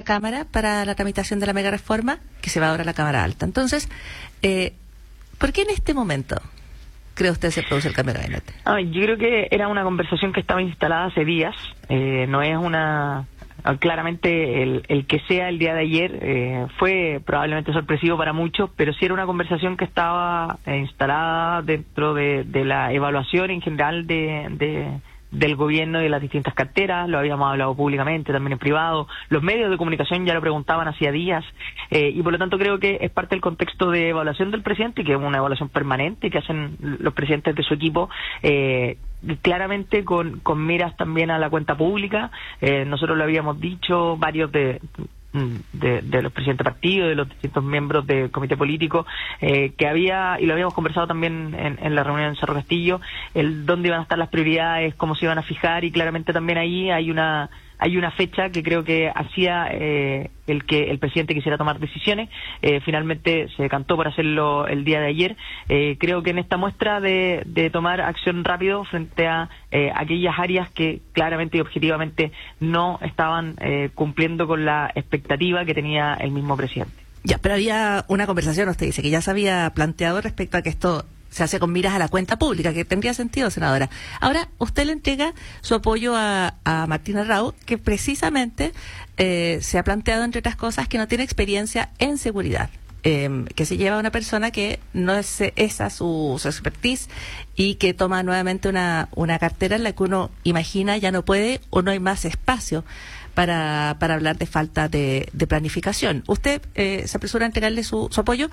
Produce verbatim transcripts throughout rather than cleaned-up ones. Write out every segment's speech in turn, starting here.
Cámara para la tramitación de la mega reforma que se va ahora a la Cámara Alta. Entonces, eh, ¿por qué en este momento cree usted se produce el cambio de gabinete? Ah, yo creo que era una conversación que estaba instalada hace días. Eh, no es una... Claramente el, el que sea el día de ayer eh, fue probablemente sorpresivo para muchos, pero sí era una conversación que estaba eh, instalada dentro de, de la evaluación en general de, de del gobierno y de las distintas carteras. Lo habíamos hablado públicamente, también en privado. Los medios de comunicación ya lo preguntaban hacía días, eh, y por lo tanto creo que es parte del contexto de evaluación del presidente, que es una evaluación permanente que hacen los presidentes de su equipo, eh, claramente con, con miras también a la cuenta pública. Eh, nosotros lo habíamos dicho, varios de... De, de los presidentes de partido, de los distintos miembros del comité político, eh, que había, y lo habíamos conversado también en, en la reunión en Cerro Castillo, el dónde iban a estar las prioridades, cómo se iban a fijar, y claramente también ahí hay una hay una fecha que creo que hacía eh, el que el presidente quisiera tomar decisiones. Eh, finalmente se decantó por hacerlo el día de ayer. Eh, creo que en esta muestra de, de tomar acción rápido frente a eh, aquellas áreas que claramente y objetivamente no estaban eh, cumpliendo con la expectativa que tenía el mismo presidente. Ya, pero había una conversación, usted dice, que ya se había planteado respecto a que esto se hace con miras a la cuenta pública, que tendría sentido, senadora. Ahora, usted le entrega su apoyo a, a Martín Arrau, que precisamente eh, se ha planteado, entre otras cosas, que no tiene experiencia en seguridad, eh, que se lleva a una persona que no es esa su, su expertise, y que toma nuevamente una, una cartera en la que uno imagina ya no puede o no hay más espacio para, para hablar de falta de, de planificación. Usted eh, se apresura a entregarle su, su apoyo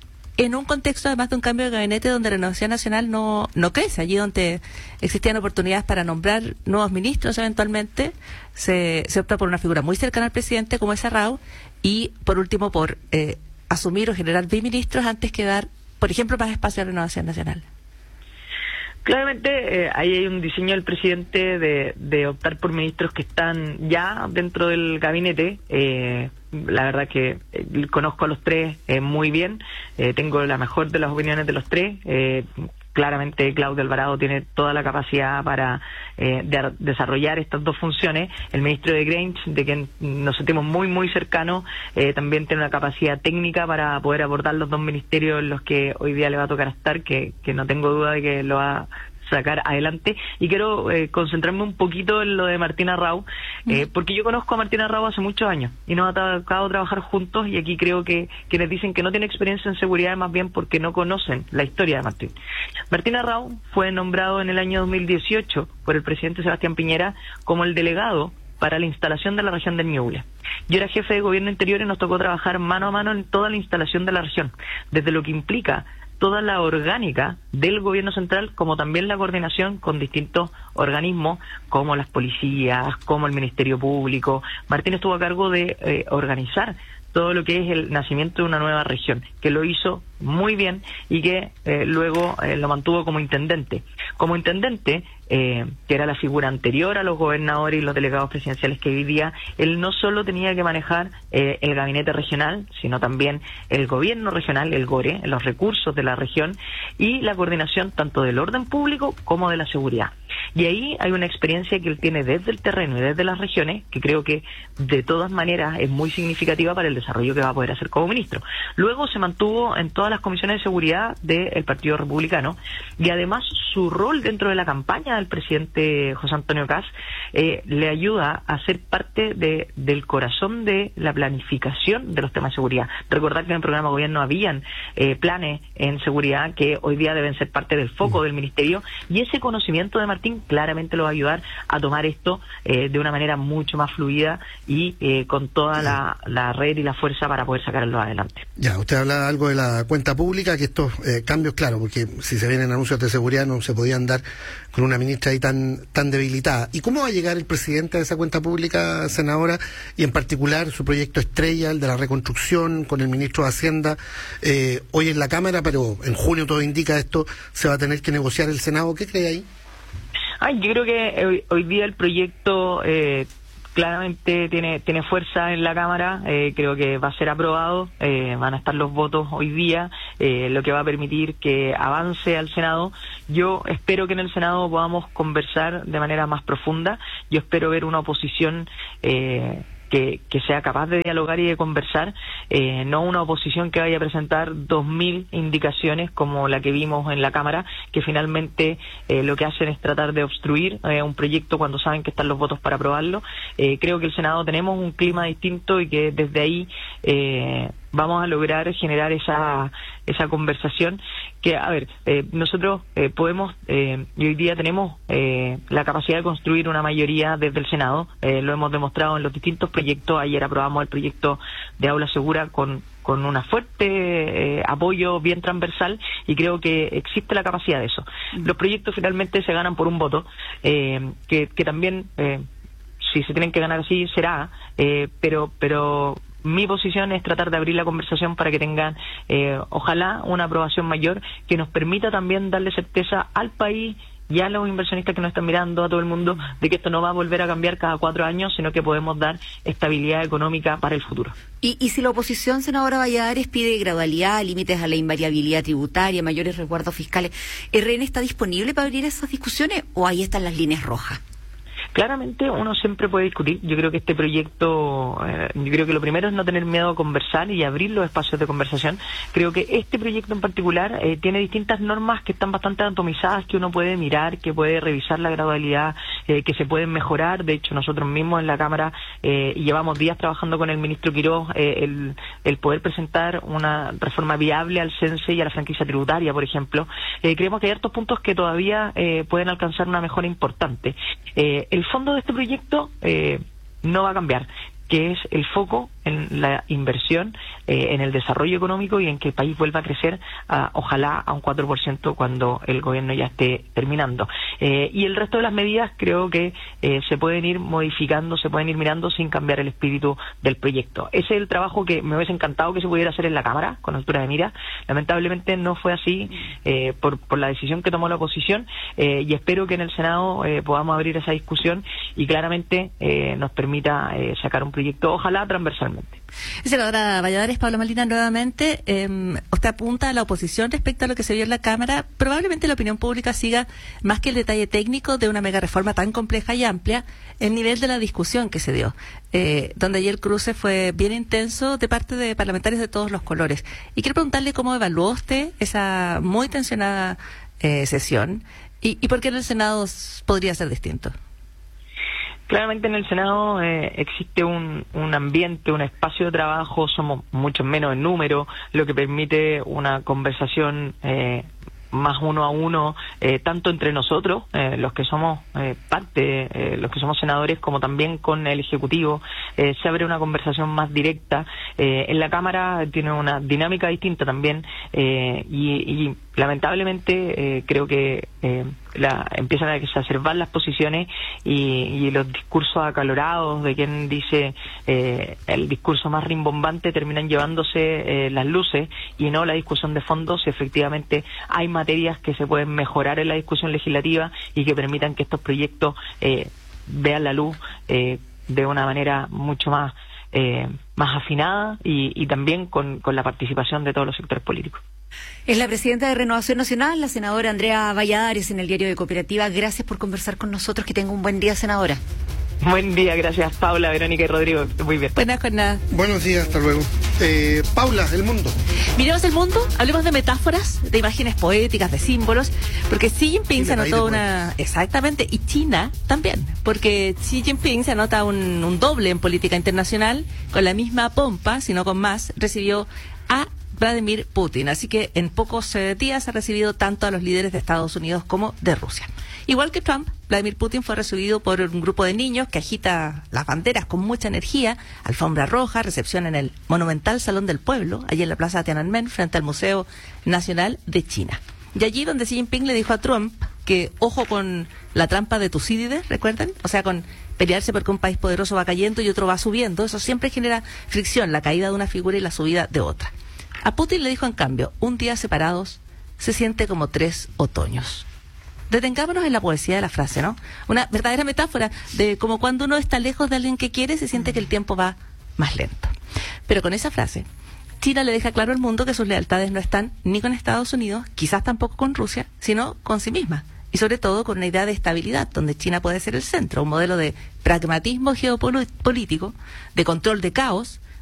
en un contexto además de un cambio de gabinete donde la Renovación Nacional no, no crece, allí donde existían oportunidades para nombrar nuevos ministros eventualmente, se, se opta por una figura muy cercana al presidente como es Arrau, y por último por eh, asumir o generar biministros antes que dar, por ejemplo, más espacio a la Renovación Nacional. Claramente eh, ahí hay un diseño del presidente de, de optar por ministros que están ya dentro del gabinete. Eh, la verdad que eh, conozco a los tres eh, muy bien, eh, tengo la mejor de las opiniones de los tres. Eh, claramente Claudio Alvarado tiene toda la capacidad para eh, de, desarrollar estas dos funciones. El ministro de Grange, de quien nos sentimos muy muy cercanos, eh, también tiene una capacidad técnica para poder abordar los dos ministerios en los que hoy día le va a tocar estar, que, que no tengo duda de que lo va a sacar adelante. Y quiero eh, concentrarme un poquito en lo de Martín Arrau, eh, porque yo conozco a Martín Arrau hace muchos años y nos ha tocado trabajar juntos, y aquí creo que quienes dicen que no tiene experiencia en seguridad es más bien porque no conocen la historia de Martín. Martín Arrau fue nombrado en el año dos mil dieciocho por el presidente Sebastián Piñera como el delegado para la instalación de la región del Ñuble. Yo era jefe de gobierno interior y nos tocó trabajar mano a mano en toda la instalación de la región, desde lo que implica toda la orgánica del gobierno central, como también la coordinación con distintos organismos, como las policías, como el Ministerio Público. Martín estuvo a cargo de eh, organizar todo lo que es el nacimiento de una nueva región, que lo hizo muy bien y que eh, luego eh, lo mantuvo como intendente. Como intendente, eh, que era la figura anterior a los gobernadores y los delegados presidenciales que vivía, él no solo tenía que manejar eh, el gabinete regional, sino también el gobierno regional, el GORE, los recursos de la región y la coordinación tanto del orden público como de la seguridad. Y ahí hay una experiencia que él tiene desde el terreno y desde las regiones, que creo que de todas maneras es muy significativa para el desarrollo que va a poder hacer como ministro. Luego se mantuvo en todas las comisiones de seguridad del Partido Republicano, y además su rol dentro de la campaña del presidente José Antonio Kast eh, le ayuda a ser parte de, del corazón de la planificación de los temas de seguridad. Recordar que en el programa de gobierno habían eh, planes en seguridad que hoy día deben ser parte del foco del ministerio, y ese conocimiento de Martín claramente lo va a ayudar a tomar esto eh, de una manera mucho más fluida y eh, con toda la, la red y la fuerza para poder sacarlo adelante. Ya, usted habla algo de la cuenta pública, que estos eh, cambios, claro, porque si se vienen anuncios de seguridad no se podían dar con una ministra ahí tan tan debilitada. ¿Y cómo va a llegar el presidente a esa cuenta pública, senadora, y en particular su proyecto estrella, el de la reconstrucción, con el ministro de Hacienda, eh, hoy en la Cámara, pero en junio todo indica esto, se va a tener que negociar el Senado? ¿Qué cree ahí? Ay, yo creo que hoy, hoy día el proyecto eh, claramente tiene tiene fuerza en la Cámara. Eh, creo que va a ser aprobado, eh, van a estar los votos hoy día, eh, lo que va a permitir que avance al Senado. Yo espero que en el Senado podamos conversar de manera más profunda. Yo espero ver una oposición eh, que, que sea capaz de dialogar y de conversar, eh, no una oposición que vaya a presentar dos mil indicaciones como la que vimos en la Cámara, que finalmente eh, lo que hacen es tratar de obstruir eh, un proyecto cuando saben que están los votos para aprobarlo. Eh, creo que el Senado tenemos un clima distinto y que desde ahí eh, vamos a lograr generar esa esa conversación que, a ver, eh, nosotros eh, podemos, eh, y hoy día tenemos eh, la capacidad de construir una mayoría desde el Senado, eh, lo hemos demostrado en los distintos proyectos. Ayer aprobamos el proyecto de aula segura con con un fuerte eh, apoyo bien transversal, y creo que existe la capacidad de eso. Los proyectos finalmente se ganan por un voto, eh, que, que también, eh, si se tienen que ganar así, será, eh, pero pero mi posición es tratar de abrir la conversación para que tengan, eh, ojalá, una aprobación mayor que nos permita también darle certeza al país y a los inversionistas que nos están mirando, a todo el mundo, de que esto no va a volver a cambiar cada cuatro años, sino que podemos dar estabilidad económica para el futuro. Y, y si la oposición, senadora Valladares, pide gradualidad, límites a la invariabilidad tributaria, mayores resguardos fiscales, ¿el R N está disponible para abrir esas discusiones o ahí están las líneas rojas? Claramente uno siempre puede discutir. Yo creo que este proyecto, eh, yo creo que lo primero es no tener miedo a conversar y abrir los espacios de conversación. Creo que este proyecto en particular eh, tiene distintas normas que están bastante atomizadas, que uno puede mirar, que puede revisar la gradualidad, eh, que se pueden mejorar. De hecho, nosotros mismos en la Cámara eh, llevamos días trabajando con el ministro Quiroz eh, el, el poder presentar una reforma viable al CENSE y a la franquicia tributaria, por ejemplo. Eh, creemos que hay hartos puntos que todavía eh, pueden alcanzar una mejora importante. Eh, el fondo de este proyecto eh, no va a cambiar, que es el foco en la inversión, eh, en el desarrollo económico y en que el país vuelva a crecer, a, ojalá a un cuatro por ciento cuando el gobierno ya esté terminando. Eh, y el resto de las medidas creo que eh, se pueden ir modificando, se pueden ir mirando sin cambiar el espíritu del proyecto. Ese es el trabajo que me hubiese encantado que se pudiera hacer en la Cámara, con altura de mira. Lamentablemente no fue así eh, por, por la decisión que tomó la oposición, eh, y espero que en el Senado eh, podamos abrir esa discusión y claramente eh, nos permita eh, sacar un proyecto, ojalá transversalmente. Senadora Valladares, Paula Molina, nuevamente, eh, usted apunta a la oposición respecto a lo que se vio en la Cámara. Probablemente la opinión pública siga, más que el detalle técnico de una mega reforma tan compleja y amplia, el nivel de la discusión que se dio, eh, donde ayer el cruce fue bien intenso de parte de parlamentarios de todos los colores. Y quiero preguntarle cómo evaluó usted esa muy tensionada eh, sesión y, y por qué en el Senado podría ser distinto. Claramente en el Senado eh, existe un, un ambiente, un espacio de trabajo, somos mucho menos en número, lo que permite una conversación eh, más uno a uno, eh, tanto entre nosotros, eh, los que somos eh, parte, eh, los que somos senadores, como también con el Ejecutivo. Eh, se abre una conversación más directa. Eh, en la Cámara tiene una dinámica distinta también, eh, y, y lamentablemente eh, creo que eh, la, empiezan a exacerbar las posiciones y, y los discursos acalorados de quien dice eh, el discurso más rimbombante terminan llevándose eh, las luces y no la discusión de fondo, si efectivamente hay materias que se pueden mejorar en la discusión legislativa y que permitan que estos proyectos eh, vean la luz eh, de una manera mucho más eh, más afinada y, y también con, con la participación de todos los sectores políticos. Es la presidenta de Renovación Nacional, la senadora Andrea Valladares, en el Diario de Cooperativa. Gracias por conversar con nosotros. Que tenga un buen día, senadora. Buen día, gracias Paula, Verónica y Rodrigo. Muy bien. Buenas jornadas. Buenos días, hasta luego. Eh, Paula, el mundo. Miremos el mundo, hablemos de metáforas, de imágenes poéticas, de símbolos, porque Xi Jinping se anotó una... Exactamente, y China también, porque Xi Jinping se anota un, un doble en política internacional, con la misma pompa, sino con más, recibió a Vladimir Putin. Así que en pocos eh, días ha recibido tanto a los líderes de Estados Unidos como de Rusia. Igual que Trump, Vladimir Putin fue recibido por un grupo de niños que agita las banderas con mucha energía, alfombra roja, recepción en el monumental Salón del Pueblo, allí en la Plaza Tiananmen, frente al Museo Nacional de China. Y allí donde Xi Jinping le dijo a Trump que ojo con la trampa de Tucídides, ¿recuerdan? O sea, con pelearse porque un país poderoso va cayendo y otro va subiendo. Eso siempre genera fricción, la caída de una figura y la subida de otra. A Putin le dijo, en cambio, un día separados se siente como tres otoños. Detengámonos en la poesía de la frase, ¿no? Una verdadera metáfora de como cuando uno está lejos de alguien que quiere, se siente que el tiempo va más lento. Pero con esa frase, China le deja claro al mundo que sus lealtades no están ni con Estados Unidos, quizás tampoco con Rusia, sino con sí misma. y sobre todo con una idea de estabilidad, donde China puede ser el centro, un modelo de pragmatismo geopolítico, de control de caos,